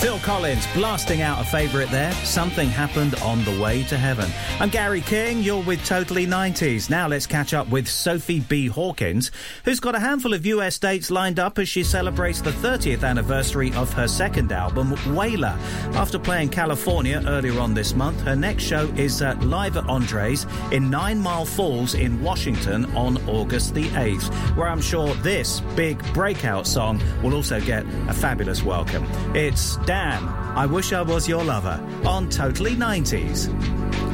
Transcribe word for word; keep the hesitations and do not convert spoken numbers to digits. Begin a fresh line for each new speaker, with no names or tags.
Phil Collins blasting out a favourite there. Something Happened on the Way to Heaven. I'm Gary King, you're with Totally nineties. Now let's catch up with Sophie B. Hawkins, who's got a handful of U S dates lined up as she celebrates the thirtieth anniversary of her second album, Whaler. After playing California earlier on this month, her next show is uh, live at Andres in Nine Mile Falls in Washington on August the eighth, where I'm sure this big breakout song will also get a fabulous welcome. It's Damn, I Wish I Was Your Lover on Totally nineties.